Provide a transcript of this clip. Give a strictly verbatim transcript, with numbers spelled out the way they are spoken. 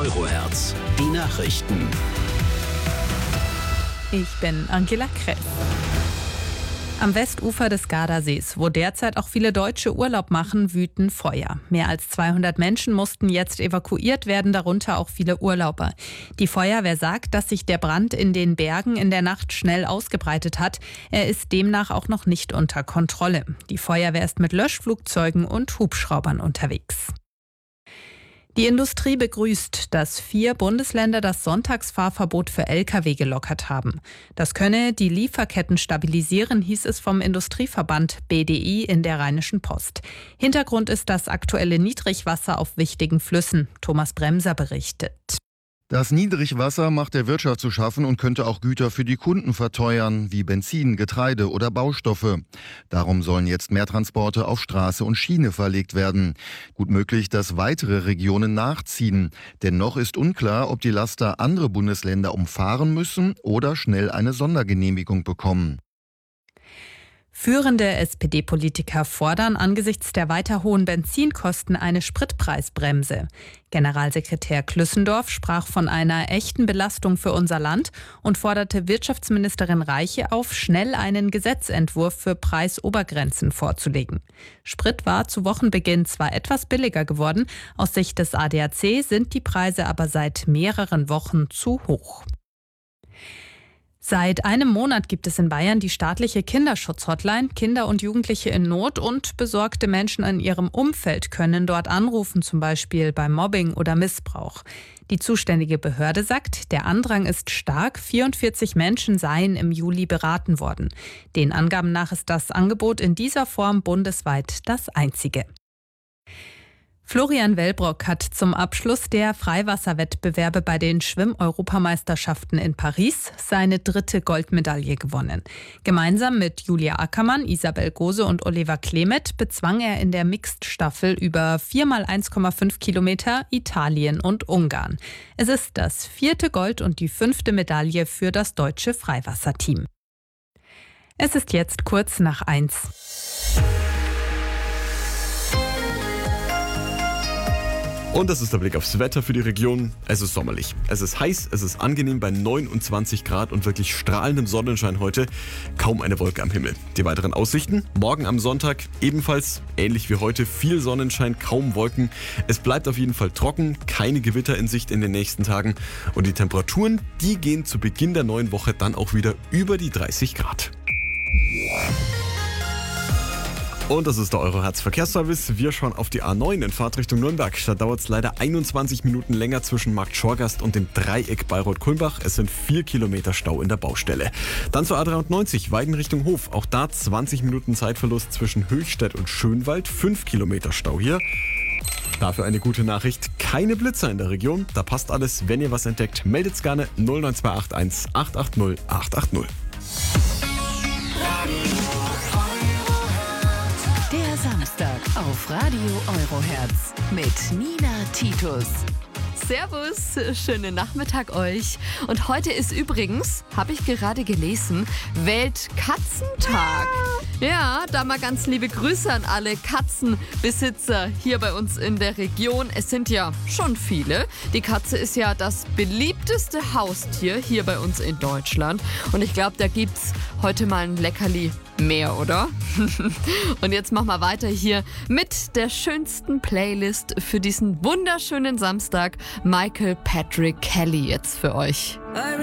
Eurohertz. Die Nachrichten. Ich bin Angela Kress. Am Westufer des Gardasees, wo derzeit auch viele Deutsche Urlaub machen, wüten Feuer. Mehr als zweihundert Menschen mussten jetzt evakuiert werden, darunter auch viele Urlauber. Die Feuerwehr sagt, dass sich der Brand in den Bergen in der Nacht schnell ausgebreitet hat. Er ist demnach auch noch nicht unter Kontrolle. Die Feuerwehr ist mit Löschflugzeugen und Hubschraubern unterwegs. Die Industrie begrüßt, dass vier Bundesländer das Sonntagsfahrverbot für L K W gelockert haben. Das könne die Lieferketten stabilisieren, hieß es vom Industrieverband B D I in der Rheinischen Post. Hintergrund ist das aktuelle Niedrigwasser auf wichtigen Flüssen. Thomas Bremser berichtet. Das Niedrigwasser macht der Wirtschaft zu schaffen und könnte auch Güter für die Kunden verteuern, wie Benzin, Getreide oder Baustoffe. Darum sollen jetzt mehr Transporte auf Straße und Schiene verlegt werden. Gut möglich, dass weitere Regionen nachziehen. Denn noch ist unklar, ob die Laster andere Bundesländer umfahren müssen oder schnell eine Sondergenehmigung bekommen. Führende S P D-Politiker fordern angesichts der weiter hohen Benzinkosten eine Spritpreisbremse. Generalsekretär Klüssendorf sprach von einer echten Belastung für unser Land und forderte Wirtschaftsministerin Reiche auf, schnell einen Gesetzentwurf für Preisobergrenzen vorzulegen. Sprit war zu Wochenbeginn zwar etwas billiger geworden, aus Sicht des A D A C sind die Preise aber seit mehreren Wochen zu hoch. Seit einem Monat gibt es in Bayern die staatliche Kinderschutzhotline. Kinder und Jugendliche in Not und besorgte Menschen in ihrem Umfeld können dort anrufen, zum Beispiel bei Mobbing oder Missbrauch. Die zuständige Behörde sagt, der Andrang ist stark. vierundvierzig Menschen seien im Juli beraten worden. Den Angaben nach ist das Angebot in dieser Form bundesweit das einzige. Florian Wellbrock hat zum Abschluss der Freiwasserwettbewerbe bei den Schwimm-Europameisterschaften in Paris seine dritte Goldmedaille gewonnen. Gemeinsam mit Julia Ackermann, Isabel Gose und Oliver Klemet bezwang er in der Mixed-Staffel über vier mal eins Komma fünf Kilometer Italien und Ungarn. Es ist das vierte Gold und die fünfte Medaille für das deutsche Freiwasserteam. Es ist jetzt kurz nach eins. Und das ist der Blick aufs Wetter für die Region. Es ist sommerlich. Es ist heiß, es ist angenehm bei neunundzwanzig Grad und wirklich strahlendem Sonnenschein heute. Kaum eine Wolke am Himmel. Die weiteren Aussichten? Morgen am Sonntag ebenfalls ähnlich wie heute. Viel Sonnenschein, kaum Wolken. Es bleibt auf jeden Fall trocken, keine Gewitter in Sicht in den nächsten Tagen. Und die Temperaturen, die gehen zu Beginn der neuen Woche dann auch wieder über die dreißig Grad. Und das ist der Eurohertz-Verkehrsservice. Wir schauen auf die A neun in Fahrtrichtung Nürnberg. Da dauert es leider einundzwanzig Minuten länger zwischen Markt Schorgast und dem Dreieck Bayreuth-Kulmbach. Es sind vier Kilometer Stau in der Baustelle. Dann zur A dreiundneunzig, Weiden Richtung Hof. Auch da zwanzig Minuten Zeitverlust zwischen Höchstädt und Schönwald. fünf Kilometer Stau hier. Dafür eine gute Nachricht, keine Blitzer in der Region. Da passt alles. Wenn ihr was entdeckt, meldet's gerne null neun zwei acht eins acht acht null acht acht null. Der Samstag auf Radio Eurohertz mit Nina Titus. Servus, schönen Nachmittag euch. Und heute ist übrigens, habe ich gerade gelesen, Weltkatzentag. Ja, da mal ganz liebe Grüße an alle Katzenbesitzer hier bei uns in der Region. Es sind ja schon viele. Die Katze ist ja das beliebteste Haustier hier bei uns in Deutschland. Und ich glaube, da gibt's heute mal ein Leckerli mehr, oder? Und jetzt machen wir weiter hier mit der schönsten Playlist für diesen wunderschönen Samstag. Michael Patrick Kelly jetzt für euch.